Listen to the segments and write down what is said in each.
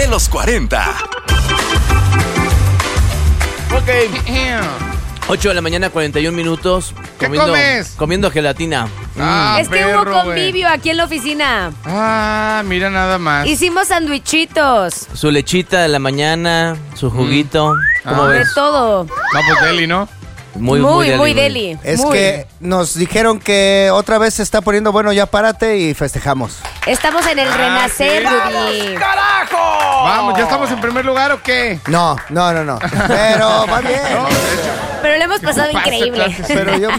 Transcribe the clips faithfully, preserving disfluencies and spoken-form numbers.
de los cuarenta. Ok. ocho de la mañana, cuarenta y un minutos. ¿Qué comiendo, comes? Comiendo gelatina. Ah, es que perro, hubo convivio güey. aquí en la oficina. Ah, mira nada más. Hicimos sandwichitos. Su lechita de la mañana, su juguito. ¿Cómo Ah. De ves? todo. No, pues deli, ¿no? Muy, muy, muy, güey. deli. Es muy. que nos dijeron que otra vez se está poniendo bueno, ya párate y festejamos. Estamos en el Ah, renacer, sí. Rudy. ¡Carajo! Vamos, ¿ya estamos en primer lugar o qué? No, no, no, no. Pero va bien. No, de hecho. Pero lo hemos pasado pasa, increíble. claro que sí. Pero yo.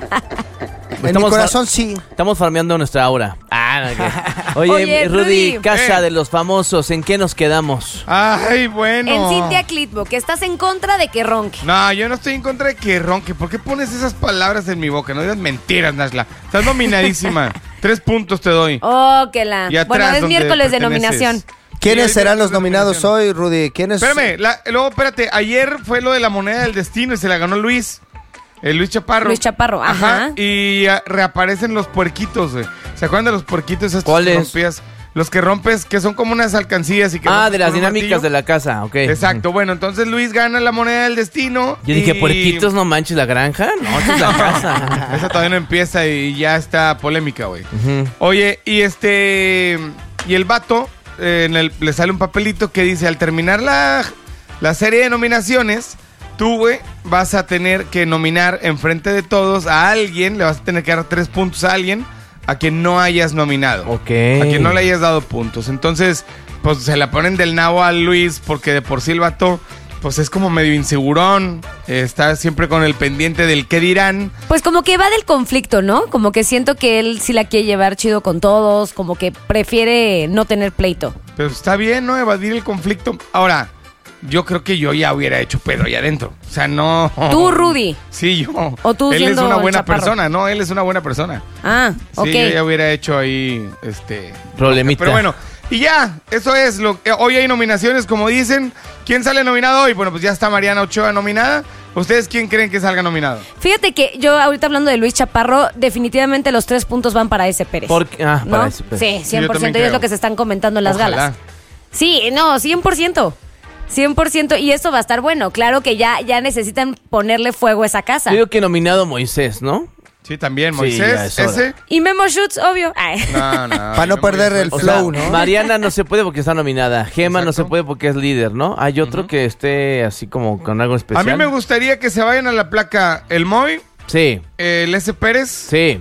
En Estamos mi corazón sí. Estamos farmeando nuestra aura. Ah, no, ok. Oye, Oye, Rudy, Rudy. casa Eh. de los famosos, ¿en qué nos quedamos? Ay, bueno. En Cintia Clitbo, que estás en contra de que ronque. No, yo no estoy en contra de que ronque. ¿Por qué pones esas palabras en mi boca? No digas mentiras, Nashla. Estás nominadísima. Tres puntos te doy. Oh, que la. Y atrás, Bueno, es donde miércoles de perteneces. nominación. ¿Quiénes Sí, serán ahorita los la nominados nominación. hoy, Rudy? ¿Quiénes? Espérame, la- luego espérate. Ayer fue lo de la moneda del destino y se la ganó Luis. El Luis Chaparro. Luis Chaparro, ajá. Y ah, reaparecen los puerquitos, güey. ¿Se acuerdan de los puerquitos estos ¿Cuáles? que rompías? Los que rompes, que son como unas alcancillas y que Ah, rompes de las con un dinámicas martillo. de la casa, ok. Exacto, bueno, entonces Luis gana la moneda del destino. Yo dije, y- ¿puerquitos no manches la granja? No, esta es la casa. Esa todavía no empieza y ya está polémica, güey. Ujú. Oye, y este. Y el vato, eh, en el, le sale un papelito que dice: al terminar la, la serie de nominaciones, tú, güey, vas a tener que nominar enfrente de todos a alguien, le vas a tener que dar tres puntos a alguien a quien no hayas nominado. Ok. A quien no le hayas dado puntos. Entonces, pues se la ponen del nabo a Luis porque de por sí el vato, pues es como medio insegurón. eh, está siempre con el pendiente del qué dirán. Pues como que va del conflicto, ¿no? Como que siento que él sí la quiere llevar chido con todos, como que prefiere no tener pleito. Pero está bien, ¿no? Evadir el conflicto. Ahora, yo creo que yo ya hubiera hecho pedo ahí adentro. O sea, no. Tú, Rudy. Sí, yo. O tú Él es siendo una el buena chaparro. persona, ¿no? Él es una buena persona. Ah, Sí, ok. yo ya hubiera hecho ahí, este... Problemita. Pero bueno, y ya, eso es. lo eh, Hoy hay nominaciones, como dicen. ¿Quién sale nominado hoy? Bueno, pues ya está Mariana Ochoa nominada. ¿Ustedes quién creen que salga nominado? Fíjate que yo ahorita hablando de Luis Chaparro, definitivamente los tres puntos van para ese Pérez. ¿Por qué? Ah, ¿No? para ese Pérez. Sí, Sí, cien yo por ciento. también Y es lo creo. que se están comentando en las Ojalá. galas. Sí, no, cien por ciento. cien por ciento. Y esto va a estar bueno. Claro que ya, ya necesitan ponerle fuego a esa casa. Yo digo que nominado Moisés, ¿no? Sí, también, Sí, Moisés, ya es hora. ese. Y Memo Schutz, obvio. Ay. No, no. Para no me perder voy a el O soltar. flow, sea, ¿no? Mariana no se puede porque está nominada. Gema no se Exacto. puede porque es líder, ¿no? Hay otro que esté así como con algo A especial. mí me gustaría que se vayan a la placa el Moy, Sí, el S. Pérez, sí.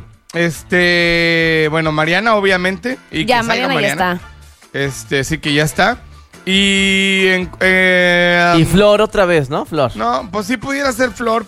este, bueno, Mariana, obviamente. Y Ya, que salga Mariana ya está. Este, sí que ya está. Y en, eh, Y Flor otra vez, ¿no? Flor. no, pues sí pudiera ser Flor,